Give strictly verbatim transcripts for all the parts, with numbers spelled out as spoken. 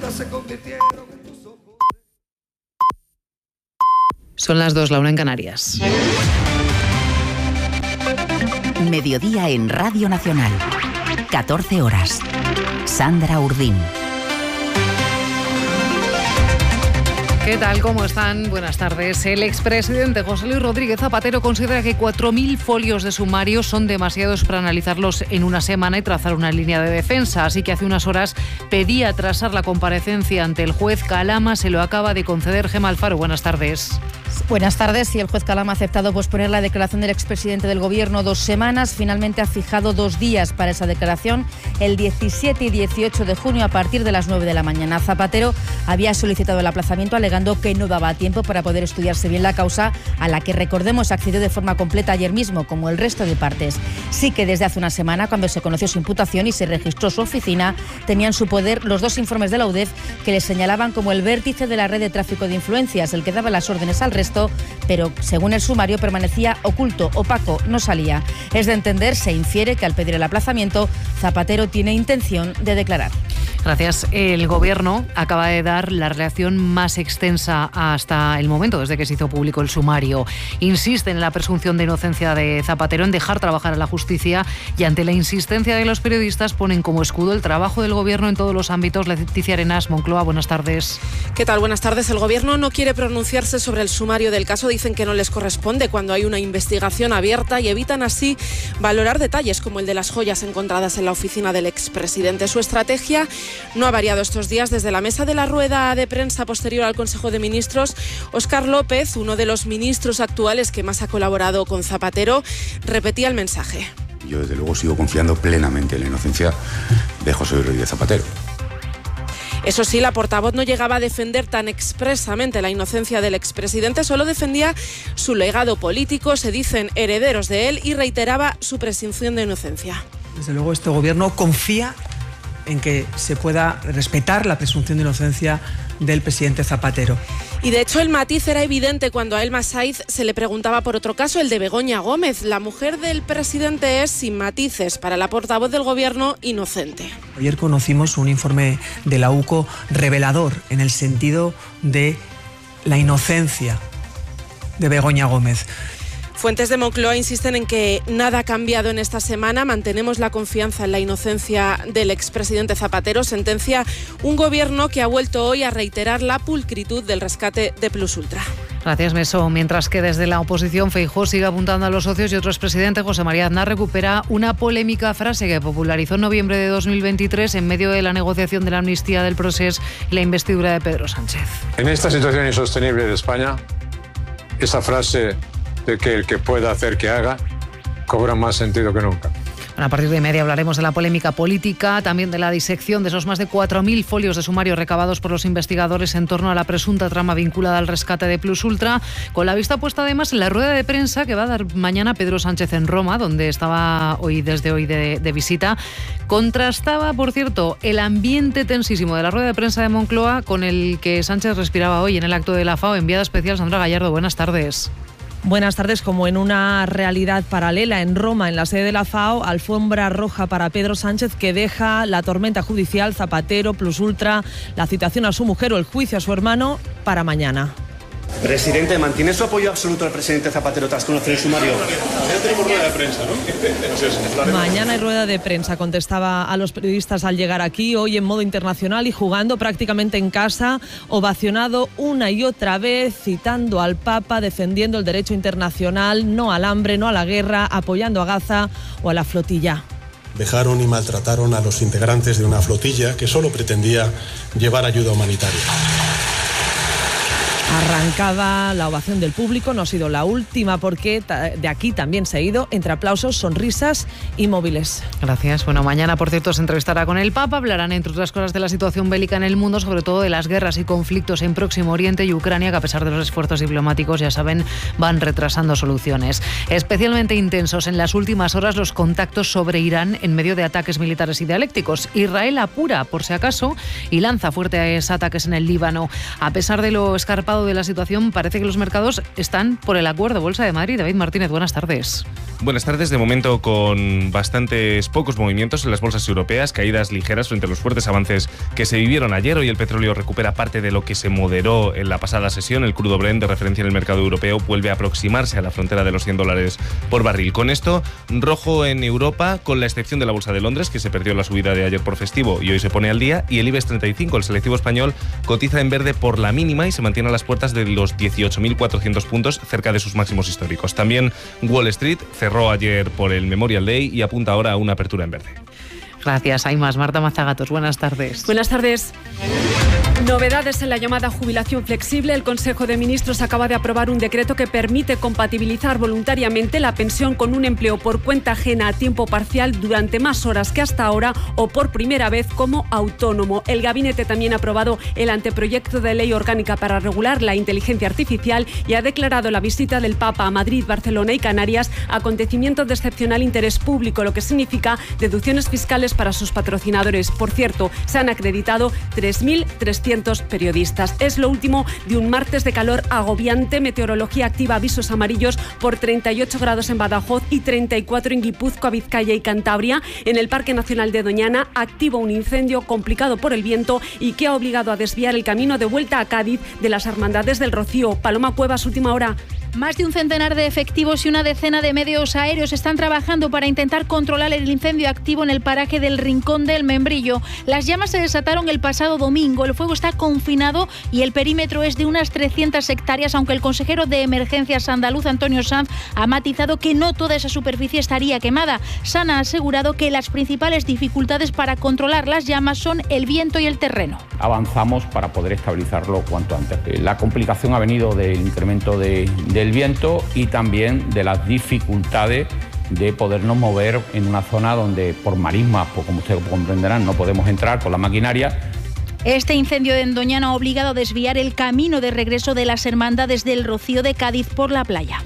se convirtieron en tus ojos. Son las dos, la una en Canarias. Mediodía en Radio Nacional. catorce horas. Sandra Urdín. ¿Qué tal? ¿Cómo están? Buenas tardes. El expresidente José Luis Rodríguez Zapatero considera que cuatro mil folios de sumario son demasiados para analizarlos en una semana y trazar una línea de defensa. Así que hace unas horas pedía atrasar la comparecencia ante el juez Calama. Se lo acaba de conceder. Gemma Alfaro, buenas tardes. Buenas tardes. Y el juez Calama ha aceptado posponer la declaración del expresidente del Gobierno dos semanas. Finalmente ha fijado dos días para esa declaración, el diecisiete y dieciocho de junio a partir de las nueve de la mañana. Zapatero había solicitado el aplazamiento alegando que no daba tiempo para poder estudiarse bien la causa, a la que, recordemos, accedió de forma completa ayer mismo, como el resto de partes. Sí que desde hace una semana, cuando se conoció su imputación y se registró su oficina, tenía en su poder los dos informes de la U D E F que le señalaban como el vértice de la red de tráfico de influencias, el que daba las órdenes al resto, pero según el sumario permanecía oculto, opaco, no salía. Es de entender, se infiere que al pedir el aplazamiento, Zapatero tiene intención de declarar. Gracias. El Gobierno acaba de dar la reacción más extensa hasta el momento, desde que se hizo público el sumario. Insisten en la presunción de inocencia de Zapatero, en dejar trabajar a la justicia, y ante la insistencia de los periodistas ponen como escudo el trabajo del Gobierno en todos los ámbitos. Leticia Arenas, Moncloa, buenas tardes. ¿Qué tal? Buenas tardes. El Gobierno no quiere pronunciarse sobre el sumario del caso. Dicen que no les corresponde cuando hay una investigación abierta y evitan así valorar detalles como el de las joyas encontradas en la oficina del expresidente. Su estrategia no ha variado estos días. Desde la mesa de la rueda de prensa posterior al Consejo de Ministros, Óscar López, uno de los ministros actuales que más ha colaborado con Zapatero, repetía el mensaje. Yo desde luego sigo confiando plenamente en la inocencia de José Luis Rodríguez Zapatero. Eso sí, la portavoz no llegaba a defender tan expresamente la inocencia del expresidente, solo defendía su legado político, se dicen herederos de él, y reiteraba su presunción de inocencia. Desde luego este Gobierno confía en que se pueda respetar la presunción de inocencia del presidente Zapatero. Y de hecho el matiz era evidente cuando a Elma Saiz se le preguntaba por otro caso, el de Begoña Gómez. La mujer del presidente es, sin matices, para la portavoz del Gobierno, inocente. Ayer conocimos un informe de la U C O revelador en el sentido de la inocencia de Begoña Gómez. Fuentes de Moncloa insisten en que nada ha cambiado en esta semana. Mantenemos la confianza en la inocencia del expresidente Zapatero. Sentencia un Gobierno que ha vuelto hoy a reiterar la pulcritud del rescate de Plus Ultra. Gracias, Meso. Mientras que desde la oposición Feijóo sigue apuntando a los socios, y otro expresidente, José María Aznar, recupera una polémica frase que popularizó en noviembre de dos mil veintitrés en medio de la negociación de la amnistía del Procés y la investidura de Pedro Sánchez. En esta situación insostenible de España, esa frase de que el que pueda hacer que haga cobra más sentido que nunca. A partir de media hablaremos de la polémica política, también de la disección de esos más de cuatro mil folios de sumario recabados por los investigadores en torno a la presunta trama vinculada al rescate de Plus Ultra, con la vista puesta además en la rueda de prensa que va a dar mañana Pedro Sánchez en Roma, donde estaba hoy desde hoy de, de visita. Contrastaba, por cierto, el ambiente tensísimo de la rueda de prensa de Moncloa con el que Sánchez respiraba hoy en el acto de la FAO. Enviada especial Sandra Gallardo, buenas tardes. Buenas tardes. Como en una realidad paralela en Roma, en la sede de la FAO, alfombra roja para Pedro Sánchez, que deja la tormenta judicial, Zapatero, Plus Ultra, la citación a su mujer o el juicio a su hermano para mañana. Presidente, ¿mantiene su apoyo absoluto al presidente Zapatero tras conocer el sumario? Ya tenemos rueda de prensa, ¿no? Mañana hay rueda de prensa, contestaba a los periodistas al llegar aquí, hoy en modo internacional y jugando prácticamente en casa, ovacionado una y otra vez, citando al Papa, defendiendo el derecho internacional, no al hambre, no a la guerra, apoyando a Gaza o a la flotilla. Dejaron y maltrataron a los integrantes de una flotilla que solo pretendía llevar ayuda humanitaria. Arrancaba la ovación del público, no ha sido la última porque de aquí también se ha ido entre aplausos, sonrisas y móviles. Gracias. Bueno, mañana, por cierto, se entrevistará con el Papa. Hablarán, entre otras cosas, de la situación bélica en el mundo, sobre todo de las guerras y conflictos en Próximo Oriente y Ucrania, que a pesar de los esfuerzos diplomáticos, ya saben, van retrasando soluciones. Especialmente intensos en las últimas horas los contactos sobre Irán en medio de ataques militares y dialécticos. Israel apura, por si acaso, y lanza fuertes ataques en el Líbano. A pesar de lo escarpado estado de la situación, parece que los mercados están por el acuerdo. Bolsa de Madrid, David Martínez, buenas tardes. Buenas tardes. De momento con bastantes pocos movimientos en las bolsas europeas, caídas ligeras frente a los fuertes avances que se vivieron ayer. Hoy el petróleo recupera parte de lo que se moderó en la pasada sesión. El crudo Brent, de referencia en el mercado europeo, vuelve a aproximarse a la frontera de los cien dólares por barril. Con esto, rojo en Europa, con la excepción de la Bolsa de Londres, que se perdió la subida de ayer por festivo y hoy se pone al día, y el IBEX treinta y cinco, el selectivo español, cotiza en verde por la mínima y se mantiene a las puertas de los dieciocho mil cuatrocientos puntos, cerca de sus máximos históricos. También Wall Street cerró ayer por el Memorial Day y apunta ahora a una apertura en verde. Gracias, hay más. Marta Mazagatos, buenas tardes. Buenas tardes. Novedades en la llamada jubilación flexible. El Consejo de Ministros acaba de aprobar un decreto que permite compatibilizar voluntariamente la pensión con un empleo por cuenta ajena a tiempo parcial durante más horas que hasta ahora o por primera vez como autónomo. El Gabinete también ha aprobado el anteproyecto de ley orgánica para regular la inteligencia artificial y ha declarado la visita del Papa a Madrid, Barcelona y Canarias acontecimiento de excepcional interés público, lo que significa deducciones fiscales para sus patrocinadores. Por cierto, se han acreditado tres mil trescientos periodistas. Es lo último de un martes de calor agobiante. Meteorología activa avisos amarillos por treinta y ocho grados en Badajoz y treinta y cuatro en Guipúzcoa, Vizcaya y Cantabria. En el Parque Nacional de Doñana, activo un incendio complicado por el viento y que ha obligado a desviar el camino de vuelta a Cádiz de las Hermandades del Rocío. Paloma Cuevas, última hora. Más de un centenar de efectivos y una decena de medios aéreos están trabajando para intentar controlar el incendio activo en el paraje del Rincón del Membrillo. Las llamas se desataron el pasado domingo. El fuego está confinado y el perímetro es de unas trescientas hectáreas, aunque el consejero de Emergencias andaluz, Antonio Sanz, ha matizado que no toda esa superficie estaría quemada. Sanz ha asegurado que las principales dificultades para controlar las llamas son el viento y el terreno. Avanzamos para poder estabilizarlo cuanto antes. La complicación ha venido del incremento de, de del viento y también de las dificultades de podernos mover en una zona donde por marismas, pues como ustedes comprenderán, no podemos entrar con la maquinaria. Este incendio en Doñana ha obligado a desviar el camino de regreso de las hermandades del Rocío de Cádiz por la playa.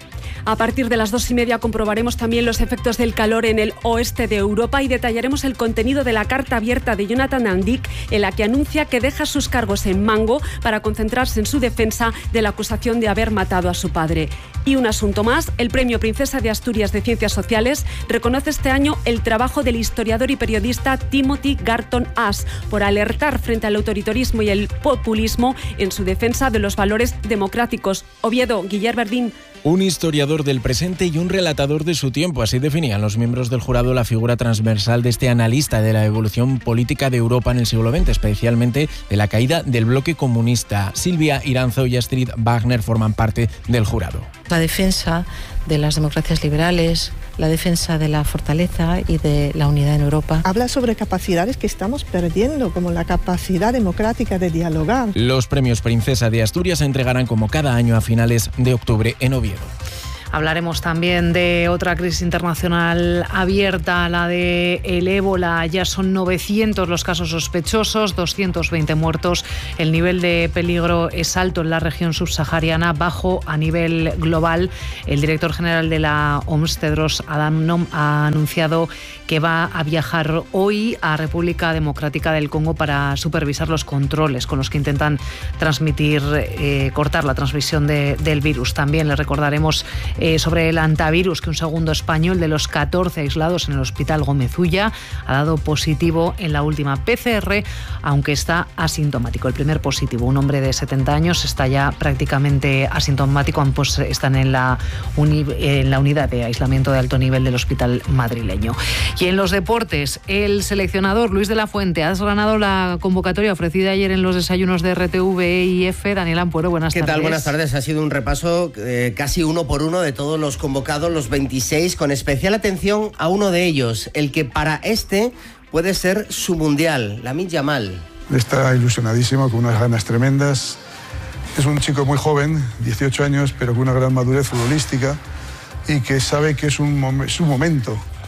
A partir de las dos y media comprobaremos también los efectos del calor en el oeste de Europa y detallaremos el contenido de la carta abierta de Jonathan Andic, en la que anuncia que deja sus cargos en Mango para concentrarse en su defensa de la acusación de haber matado a su padre. Y un asunto más, el Premio Princesa de Asturias de Ciencias Sociales reconoce este año el trabajo del historiador y periodista Timothy Garton Ash por alertar frente al autoritarismo y el populismo en su defensa de los valores democráticos. Oviedo, Guillermo Verdín. Un historiador del presente y un relatador de su tiempo. Así definían los miembros del jurado la figura transversal de este analista de la evolución política de Europa en el siglo veinte, especialmente de la caída del bloque comunista. Silvia Iranzo y Astrid Wagner forman parte del jurado. La defensa de las democracias liberales, la defensa de la fortaleza y de la unidad en Europa. Habla sobre capacidades que estamos perdiendo, como la capacidad democrática de dialogar. Los premios Princesa de Asturias se entregarán como cada año a finales de octubre en Oviedo. Hablaremos también de otra crisis internacional abierta, la de el ébola. Ya son novecientos los casos sospechosos, doscientos veinte muertos. El nivel de peligro es alto en la región subsahariana, bajo a nivel global. El director general de la O M S, Tedros Adhanom, ha anunciado que va a viajar hoy a República Democrática del Congo para supervisar los controles con los que intentan transmitir, eh, cortar la transmisión de, del virus. También le recordaremos Eh, sobre el antivirus, que un segundo español de los catorce aislados en el Hospital Gómez Ulla ha dado positivo en la última P C R, aunque está asintomático. El primer positivo, un hombre de setenta años, está ya prácticamente asintomático. Ambos están en la, uni, en la unidad de aislamiento de alto nivel del hospital madrileño. Y en los deportes, el seleccionador Luis de la Fuente ha desgranado la convocatoria ofrecida ayer en los desayunos de R T V y F. Daniel Ampuero, buenas ¿Qué tardes. ¿Qué tal? Buenas tardes. Ha sido un repaso eh, casi uno por uno de todos los convocados, los veintiséis, con especial atención a uno de ellos, el que para este puede ser su mundial, Lamine Yamal. Está ilusionadísimo, con unas ganas tremendas. Es un chico muy joven, dieciocho años, pero con una gran madurez futbolística y que sabe que es un mom- su momento.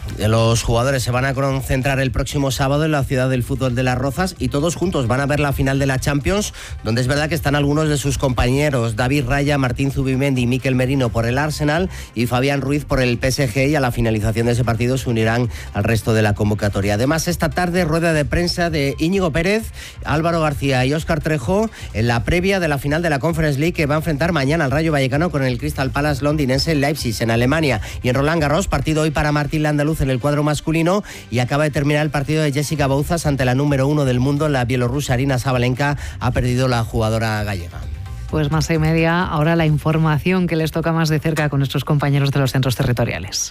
Los jugadores se van a concentrar el próximo sábado en la ciudad del fútbol de Las Rozas y todos juntos van a ver la final de la Champions, donde es verdad que están algunos de sus compañeros, David Raya, Martín Zubimendi y Mikel Merino por el Arsenal y Fabián Ruiz por el P S G, y a la finalización de ese partido se unirán al resto de la convocatoria. Además, esta tarde rueda de prensa de Íñigo Pérez, Álvaro García y Óscar Trejo en la previa de la final de la Conference League, que va a enfrentar mañana al Rayo Vallecano con el Crystal Palace londinense en Leipzig, en Alemania. Y en Roland Garros, partido hoy para Martín Landaluz en el cuadro masculino, y acaba de terminar el partido de Jessica Bouzas ante la número uno del mundo, la bielorrusa Arina Sabalenka. Ha perdido la jugadora gallega. Pues más y media, ahora la información que les toca más de cerca con nuestros compañeros de los centros territoriales.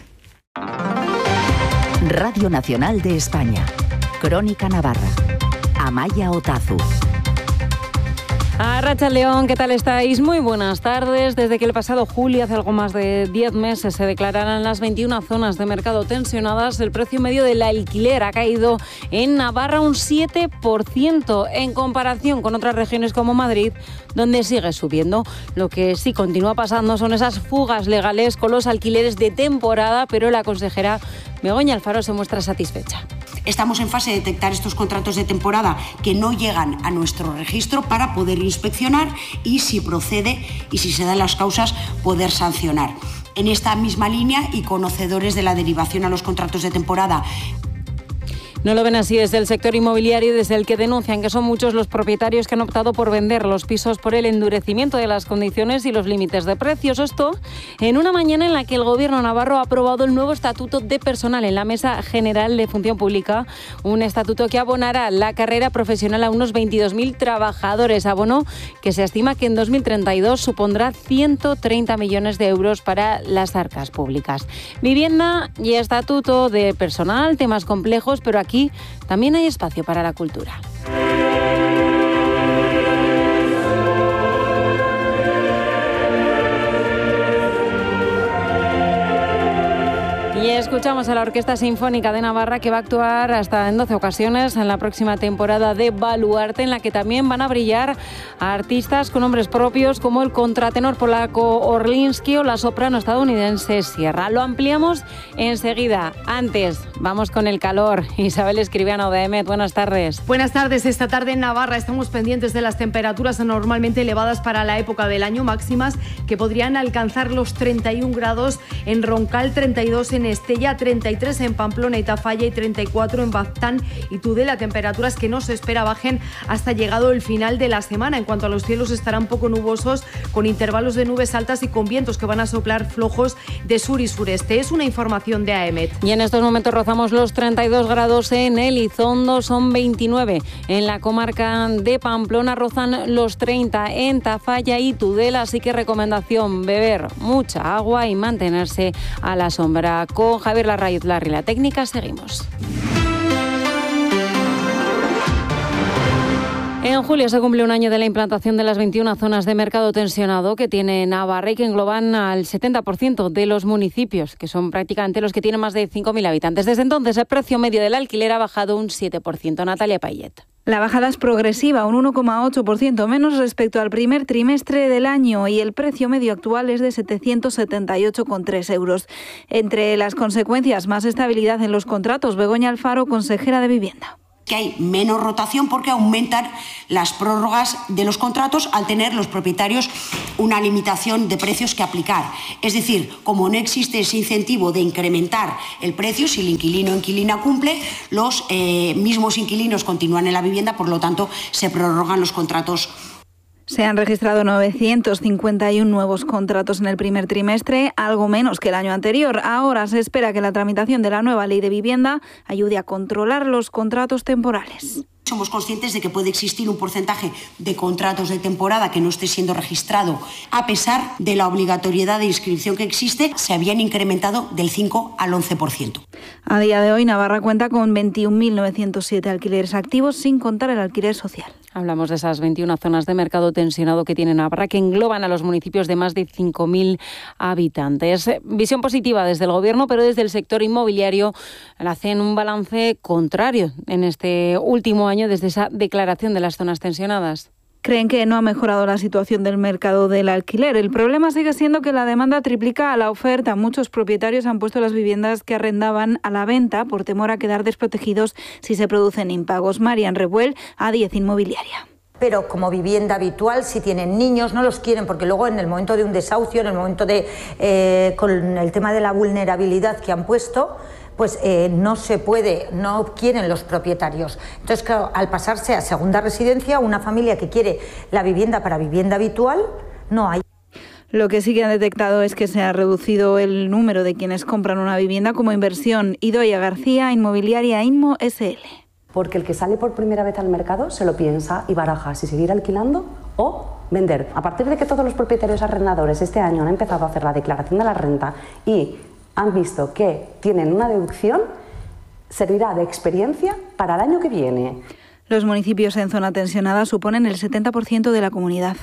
Radio Nacional de España. Crónica Navarra. Amaya Otazu. Arratsaldeon, ¿qué tal estáis? Muy buenas tardes. Desde que el pasado julio, hace algo más de diez meses, se declararan las veintiuna zonas de mercado tensionadas, el precio medio del alquiler ha caído en Navarra un siete por ciento en comparación con otras regiones como Madrid, donde sigue subiendo. Lo que sí continúa pasando son esas fugas legales con los alquileres de temporada, pero la consejera Begoña Alfaro se muestra satisfecha. Estamos en fase de detectar estos contratos de temporada que no llegan a nuestro registro para poder inspeccionar y, si procede y si se dan las causas, poder sancionar. En esta misma línea y conocedores de la derivación a los contratos de temporada. No lo ven así desde el sector inmobiliario, desde el que denuncian que son muchos los propietarios que han optado por vender los pisos por el endurecimiento de las condiciones y los límites de precios. Esto en una mañana en la que el Gobierno navarro ha aprobado el nuevo Estatuto de Personal en la Mesa General de Función Pública, un estatuto que abonará la carrera profesional a unos veintidós mil trabajadores, abono que se estima que en dos mil treinta y dos supondrá ciento treinta millones de euros para las arcas públicas. Vivienda y Estatuto de Personal, temas complejos, pero aquí también hay espacio para la cultura. Y escuchamos a la Orquesta Sinfónica de Navarra, que va a actuar hasta en doce ocasiones en la próxima temporada de Baluarte, en la que también van a brillar artistas con nombres propios como el contratenor polaco Orlinsky o la soprano estadounidense Sierra. Lo ampliamos enseguida. Antes, vamos con el calor. Isabel Escribano de A M E T, buenas tardes. Buenas tardes. Esta tarde en Navarra estamos pendientes de las temperaturas anormalmente elevadas para la época del año, máximas que podrían alcanzar los treinta y un grados en Roncal, treinta y dos en Estella, treinta y tres en Pamplona y Tafalla y treinta y cuatro en Baztán y Tudela, temperaturas que no se espera bajen hasta llegado el final de la semana. En cuanto a los cielos, estarán poco nubosos, con intervalos de nubes altas y con vientos que van a soplar flojos de sur y sureste. Es una información de A M E T. Y en estos momentos rozamos los treinta y dos grados en Elizondo, son veintinueve en la comarca de Pamplona, rozan los treinta en Tafalla y Tudela, así que recomendación: beber mucha agua y mantenerse a la sombra. Con Javier Larraíz Larry, la técnica, seguimos. En julio se cumple un año de la implantación de las veintiuna zonas de mercado tensionado que tiene Navarra y que engloban al setenta por ciento de los municipios, que son prácticamente los que tienen más de cinco mil habitantes. Desde entonces, el precio medio del alquiler ha bajado un siete por ciento. Natalia Payet. La bajada es progresiva, un uno coma ocho por ciento menos respecto al primer trimestre del año, y el precio medio actual es de setecientos setenta y ocho coma tres euros. Entre las consecuencias, más estabilidad en los contratos. Begoña Alfaro, consejera de Vivienda. Que hay menos rotación porque aumentan las prórrogas de los contratos al tener los propietarios una limitación de precios que aplicar. Es decir, como no existe ese incentivo de incrementar el precio, si el inquilino o inquilina cumple, los eh, mismos inquilinos continúan en la vivienda, por lo tanto se prorrogan los contratos. Se han registrado novecientos cincuenta y uno nuevos contratos en el primer trimestre, algo menos que el año anterior. Ahora se espera que la tramitación de la nueva ley de vivienda ayude a controlar los contratos temporales. Somos conscientes de que puede existir un porcentaje de contratos de temporada que no esté siendo registrado. A pesar de la obligatoriedad de inscripción que existe, se habían incrementado del cinco al once por ciento. A día de hoy, Navarra cuenta con veintiún mil novecientos siete alquileres activos, sin contar el alquiler social. Hablamos de esas veintiuna zonas de mercado tensionado que tiene Navarra, que engloban a los municipios de más de cinco mil habitantes. Visión positiva desde el Gobierno, pero desde el sector inmobiliario hacen un balance contrario en este último año desde esa declaración de las zonas tensionadas. creen que no ha mejorado la situación del mercado del alquiler. El problema sigue siendo que la demanda triplica a la oferta. Muchos propietarios han puesto las viviendas que arrendaban a la venta por temor a quedar desprotegidos si se producen impagos. Marian Rebuel, A diez Inmobiliaria. Pero como vivienda habitual, si tienen niños, no los quieren, porque luego en el momento de un desahucio, en el momento de eh, con el tema de la vulnerabilidad que han puesto, pues eh, no se puede, no quieren los propietarios. Entonces, claro, al pasarse a segunda residencia, una familia que quiere la vivienda para vivienda habitual, no hay. Lo que sí que han detectado es que se ha reducido el número de quienes compran una vivienda como inversión. Idoia García, Inmobiliaria Inmo S L. Porque el que sale por primera vez al mercado se lo piensa y baraja si seguir alquilando o vender. A partir de que todos los propietarios arrendadores este año han empezado a hacer la declaración de la renta y han visto que tienen una deducción, servirá de experiencia para el año que viene. Los municipios en zona tensionada suponen el setenta por ciento de la comunidad.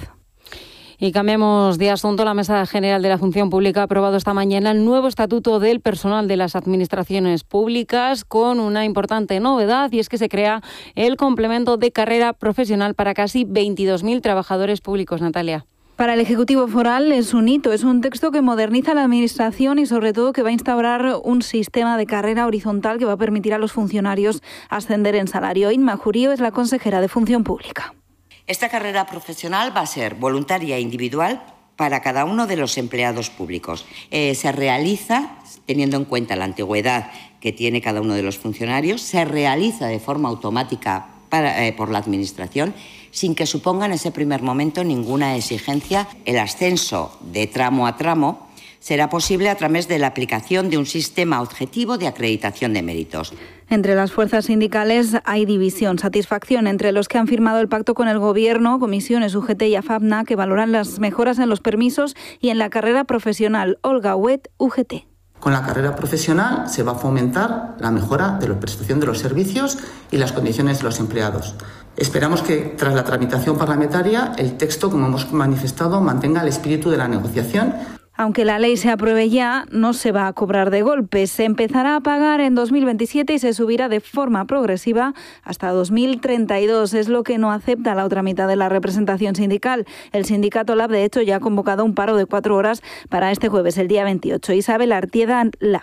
Y cambiamos de asunto. La Mesa General de la Función Pública ha aprobado esta mañana el nuevo Estatuto del Personal de las Administraciones Públicas con una importante novedad, y es que se crea el complemento de carrera profesional para casi veintidós mil trabajadores públicos. Natalia. Para el Ejecutivo Foral es un hito, es un texto que moderniza la Administración y sobre todo que va a instaurar un sistema de carrera horizontal que va a permitir a los funcionarios ascender en salario. Inma Jurío es la consejera de Función Pública. Esta carrera profesional va a ser voluntaria e individual para cada uno de los empleados públicos. Eh, se realiza, teniendo en cuenta la antigüedad que tiene cada uno de los funcionarios, se realiza de forma automática para, eh, por la Administración, sin que suponga en ese primer momento ninguna exigencia. El ascenso de tramo a tramo será posible a través de la aplicación de un sistema objetivo de acreditación de méritos. Entre las fuerzas sindicales hay división, satisfacción entre los que han firmado el pacto con el Gobierno, comisiones U G T y AFAPNA, que valoran las mejoras en los permisos y en la carrera profesional. Olga Huet, U G T. Con la carrera profesional se va a fomentar la mejora de la prestación de los servicios y las condiciones de los empleados. Esperamos que, tras la tramitación parlamentaria, el texto, como hemos manifestado, mantenga el espíritu de la negociación. Aunque la ley se apruebe ya, no se va a cobrar de golpe. Se empezará a pagar en dos mil veintisiete y se subirá de forma progresiva hasta dos mil treinta y dos. Es lo que no acepta la otra mitad de la representación sindical. El sindicato Lab, de hecho, ya ha convocado un paro de cuatro horas para este jueves, el día veintiocho. Isabel Artieda, Lab.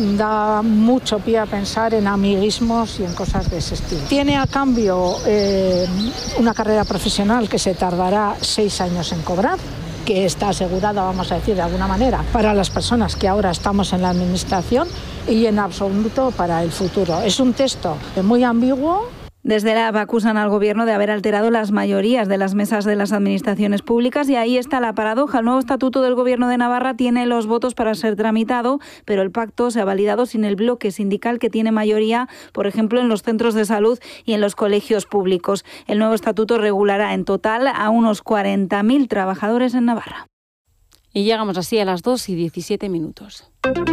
Da mucho pie a pensar en amiguismos y en cosas de ese estilo. Tiene a cambio eh, una carrera profesional que se tardará seis años en cobrar, que está asegurada, vamos a decir, de alguna manera, para las personas que ahora estamos en la Administración y en absoluto para el futuro. Es un texto muy ambiguo. Desde la A B acusan al Gobierno de haber alterado las mayorías de las mesas de las administraciones públicas y ahí está la paradoja. El nuevo Estatuto del Gobierno de Navarra tiene los votos para ser tramitado, pero el pacto se ha validado sin el bloque sindical que tiene mayoría, por ejemplo, en los centros de salud y en los colegios públicos. El nuevo Estatuto regulará en total a unos cuarenta mil trabajadores en Navarra. Y llegamos así a las dos y diecisiete minutos.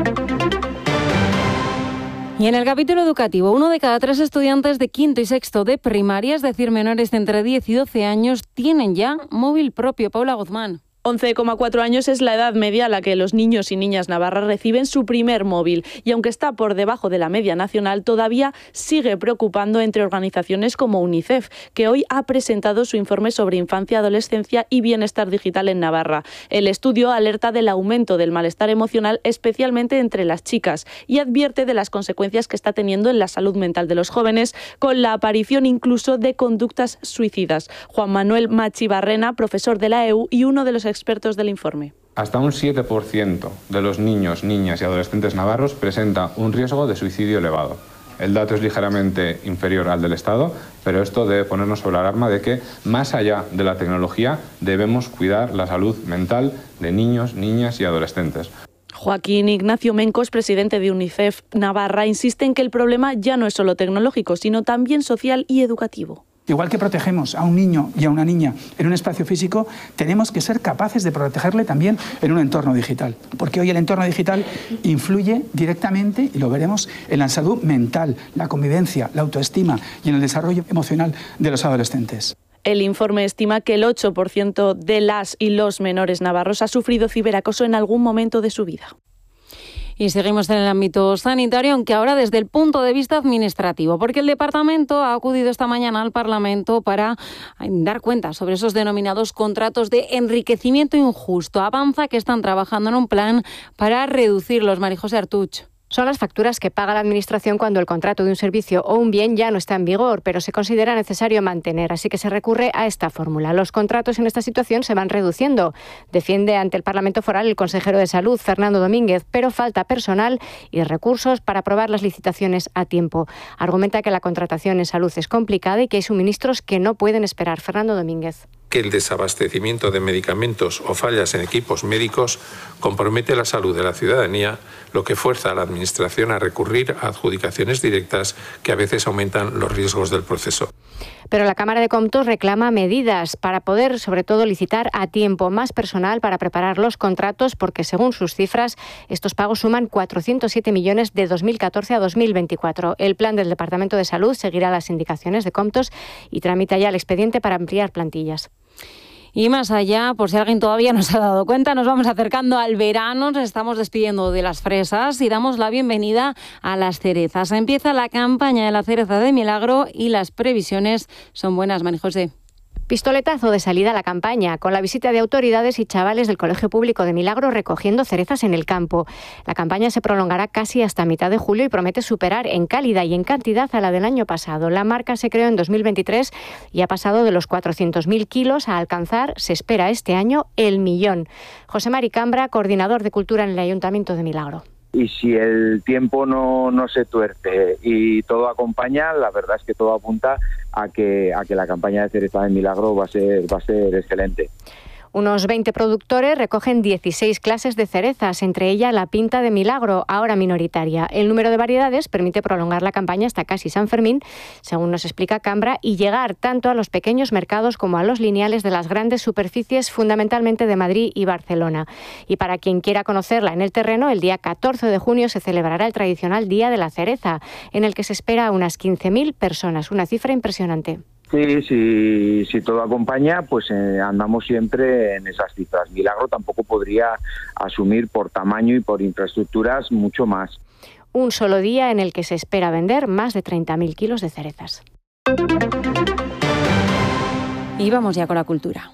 Y en el capítulo educativo, uno de cada tres estudiantes de quinto y sexto de primaria, es decir, menores de entre diez y doce años, tienen ya móvil propio. Paula Guzmán. once coma cuatro años es la edad media a la que los niños y niñas navarras reciben su primer móvil y aunque está por debajo de la media nacional, todavía sigue preocupando entre organizaciones como UNICEF, que hoy ha presentado su informe sobre infancia, adolescencia y bienestar digital en Navarra. El estudio alerta del aumento del malestar emocional, especialmente entre las chicas, y advierte de las consecuencias que está teniendo en la salud mental de los jóvenes, con la aparición incluso de conductas suicidas. Juan Manuel Machibarrena, profesor de la E U y uno de los expertos del informe. Hasta un siete por ciento de los niños, niñas y adolescentes navarros presenta un riesgo de suicidio elevado. El dato es ligeramente inferior al del Estado, pero esto debe ponernos sobre la alarma de que, más allá de la tecnología, debemos cuidar la salud mental de niños, niñas y adolescentes. Joaquín Ignacio Mencos, presidente de UNICEF Navarra, insiste en que el problema ya no es solo tecnológico, sino también social y educativo. Igual que protegemos a un niño y a una niña en un espacio físico, tenemos que ser capaces de protegerle también en un entorno digital. Porque hoy el entorno digital influye directamente, y lo veremos, en la salud mental, la convivencia, la autoestima y en el desarrollo emocional de los adolescentes. El informe estima que el ocho por ciento de las y los menores navarros ha sufrido ciberacoso en algún momento de su vida. Y seguimos en el ámbito sanitario, aunque ahora desde el punto de vista administrativo, porque el Departamento ha acudido esta mañana al Parlamento para dar cuenta sobre esos denominados contratos de enriquecimiento injusto. Avanza que están trabajando en un plan para reducirlos. María José Artuch. Son las facturas que paga la Administración cuando el contrato de un servicio o un bien ya no está en vigor, pero se considera necesario mantener, así que se recurre a esta fórmula. Los contratos en esta situación se van reduciendo. Defiende ante el Parlamento Foral el consejero de Salud, Fernando Domínguez, pero falta personal y recursos para aprobar las licitaciones a tiempo. Argumenta que la contratación en salud es complicada y que hay suministros que no pueden esperar. Fernando Domínguez. Que el desabastecimiento de medicamentos o fallas en equipos médicos compromete la salud de la ciudadanía, lo que fuerza a la Administración a recurrir a adjudicaciones directas que a veces aumentan los riesgos del proceso. Pero la Cámara de Comptos reclama medidas para poder, sobre todo, licitar a tiempo, más personal para preparar los contratos, porque según sus cifras, estos pagos suman cuatrocientos siete millones de dos mil catorce a dos mil veinticuatro. El plan del Departamento de Salud seguirá las indicaciones de Comptos y tramita ya el expediente para ampliar plantillas. Y más allá, por si alguien todavía no se ha dado cuenta, nos vamos acercando al verano, nos estamos despidiendo de las fresas y damos la bienvenida a las cerezas. Empieza la campaña de la cereza de Milagro y las previsiones son buenas, María José. Pistoletazo de salida a la campaña, con la visita de autoridades y chavales del Colegio Público de Milagro recogiendo cerezas en el campo. La campaña se prolongará casi hasta mitad de julio y promete superar en calidad y en cantidad a la del año pasado. La marca se creó en dos mil veintitrés y ha pasado de los cuatrocientos mil kilos a alcanzar, se espera este año, el millón. José Mari Cambra, coordinador de Cultura en el Ayuntamiento de Milagro. Y si el tiempo no, no se tuerce y todo acompaña, la verdad es que todo apunta a que, a que la campaña de cereza de Milagro va a ser, va a ser excelente. Unos veinte productores recogen dieciséis clases de cerezas, entre ellas la Pinta de Milagro, ahora minoritaria. El número de variedades permite prolongar la campaña hasta casi San Fermín, según nos explica Cambra, y llegar tanto a los pequeños mercados como a los lineales de las grandes superficies, fundamentalmente de Madrid y Barcelona. Y para quien quiera conocerla en el terreno, el día catorce de junio se celebrará el tradicional Día de la Cereza, en el que se espera a unas quince mil personas, una cifra impresionante. Sí, sí, si todo acompaña, pues eh, andamos siempre en esas cifras. Milagro tampoco podría asumir por tamaño y por infraestructuras mucho más. Un solo día en el que se espera vender más de treinta mil kilos de cerezas. Y vamos ya con la cultura.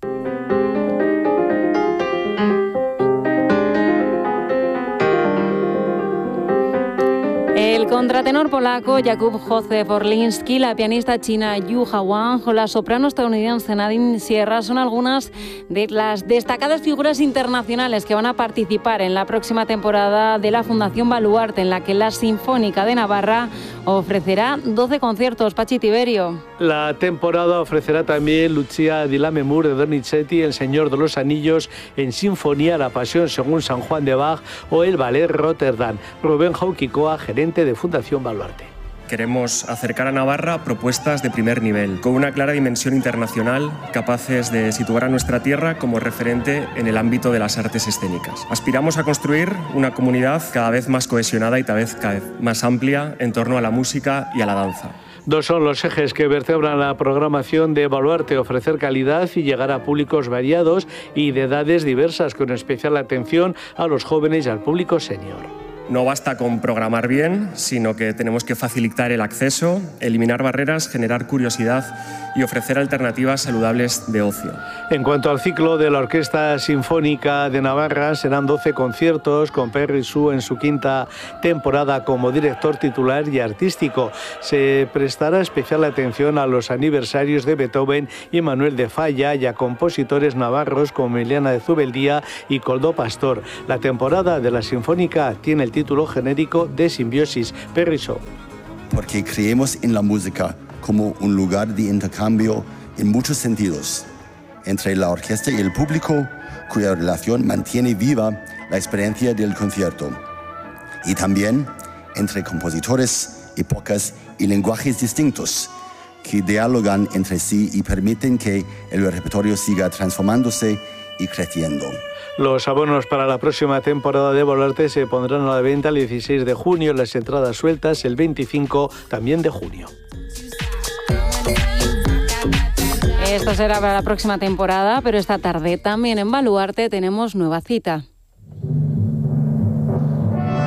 El contratenor polaco Jakub Józef Orliński, la pianista china Yu Hawang o la soprano estadounidense Nadine Sierra son algunas de las destacadas figuras internacionales que van a participar en la próxima temporada de la Fundación Baluarte, en la que la Sinfónica de Navarra ofrecerá doce conciertos. Pachi Tiberio. La temporada ofrecerá también Lucia di Lammermoor de Donizetti, El Señor de los Anillos en Sinfonía, La Pasión según San Juan de Bach o el Ballet Rotterdam. Rubén Jaukikoa, gerente de Fundación Baluarte. Queremos acercar a Navarra propuestas de primer nivel, con una clara dimensión internacional, capaces de situar a nuestra tierra como referente en el ámbito de las artes escénicas. Aspiramos a construir una comunidad cada vez más cohesionada y cada vez, cada vez más amplia en torno a la música y a la danza. Dos son los ejes que vertebran la programación de Baluarte: ofrecer calidad y llegar a públicos variados y de edades diversas, con especial atención a los jóvenes y al público senior. No basta con programar bien, sino que tenemos que facilitar el acceso, eliminar barreras, generar curiosidad y ofrecer alternativas saludables de ocio. En cuanto al ciclo de la Orquesta Sinfónica de Navarra, serán doce conciertos con Perry Su en su quinta temporada como director titular y artístico. Se prestará especial atención a los aniversarios de Beethoven y Manuel de Falla y a compositores navarros como Emiliana de Zubeldía y Koldo Pastor. La temporada de la Sinfónica tiene el título genérico de Simbiosis. Perry Su. Porque creemos en la música como un lugar de intercambio en muchos sentidos, entre la orquesta y el público, cuya relación mantiene viva la experiencia del concierto, y también entre compositores, épocas y lenguajes distintos, que dialogan entre sí y permiten que el repertorio siga transformándose y creciendo. Los abonos para la próxima temporada de Baluarte se pondrán a la venta el dieciséis de junio, las entradas sueltas el veinticinco también de junio. Esto será para la próxima temporada, pero esta tarde también en Baluarte tenemos nueva cita.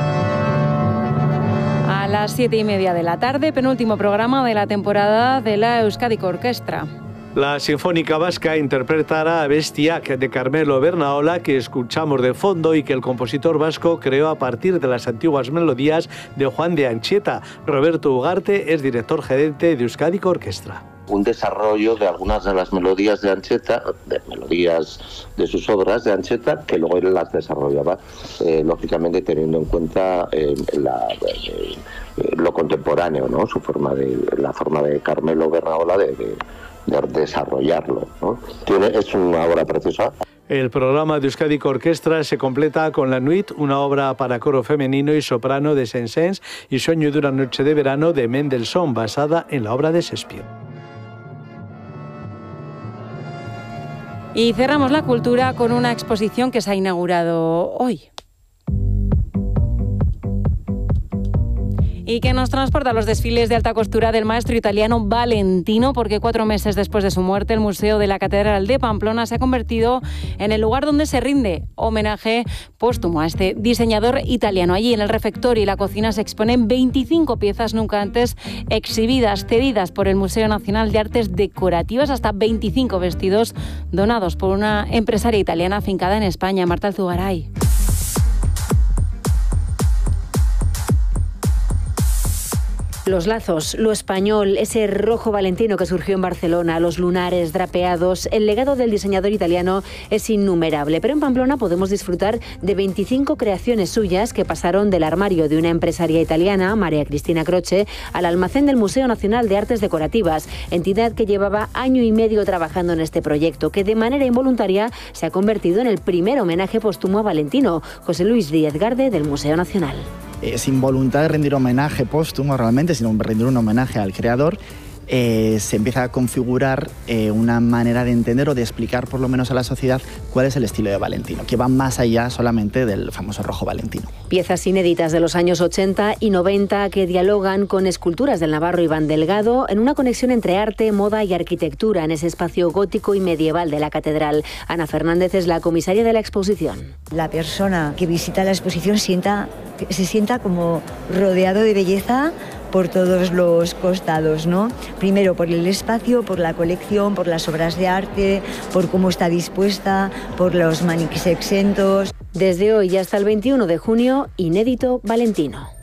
las siete y media de la tarde, penúltimo programa de la temporada de la Euskadiko Orkestra. La Sinfónica Vasca interpretará Bestiak de Carmelo Bernaola, que escuchamos de fondo y que el compositor vasco creó a partir de las antiguas melodías de Juan de Anchieta. Roberto Ugarte es director gerente de Euskadiko Orkestra. Un desarrollo de algunas de las melodías de Anchieta, de melodías de sus obras de Anchieta, que luego él las desarrollaba, eh, lógicamente teniendo en cuenta eh, la, eh, lo contemporáneo, ¿no? Su forma de, la forma de Carmelo Bernaola de, de, de desarrollarlo, ¿no? Tiene, es una obra preciosa. El programa de Euskadiko Orkestra se completa con La Nuit, una obra para coro femenino y soprano de Saint-Saëns, y Sueño de una noche de verano de Mendelssohn, basada en la obra de Shakespeare. Y cerramos la cultura con una exposición que se ha inaugurado hoy. Y que nos transporta a los desfiles de alta costura del maestro italiano Valentino, porque cuatro meses después de su muerte, el Museo de la Catedral de Pamplona se ha convertido en el lugar donde se rinde homenaje póstumo a este diseñador italiano. Allí, en el refectorio y la cocina, se exponen veinticinco piezas nunca antes exhibidas, cedidas por el Museo Nacional de Artes Decorativas, hasta veinticinco vestidos donados por una empresaria italiana afincada en España, Marta Alzugaray. Los lazos, lo español, ese rojo valentino que surgió en Barcelona, los lunares drapeados, el legado del diseñador italiano es innumerable. Pero en Pamplona podemos disfrutar de veinticinco creaciones suyas que pasaron del armario de una empresaria italiana, María Cristina Croce, al almacén del Museo Nacional de Artes Decorativas, entidad que llevaba año y medio trabajando en este proyecto, que de manera involuntaria se ha convertido en el primer homenaje póstumo a Valentino. José Luis Díez Garde, del Museo Nacional. Eh, sin voluntad de rendir homenaje póstumo realmente, sino rendir un homenaje al creador, eh, se empieza a configurar eh, una manera de entender o de explicar por lo menos a la sociedad cuál es el estilo de Valentino, que va más allá solamente del famoso rojo Valentino. Piezas inéditas de los años ochenta y noventa que dialogan con esculturas del navarro Iván Delgado en una conexión entre arte, moda y arquitectura en ese espacio gótico y medieval de la catedral. Ana Fernández es la comisaria de la exposición. La persona que visita la exposición sienta, se sienta como rodeado de belleza por todos los costados, ¿no? Primero por el espacio, por la colección, por las obras de arte, por cómo está dispuesta, por los maniquís exentos. Desde hoy y hasta el veintiuno de junio, inédito Valentino.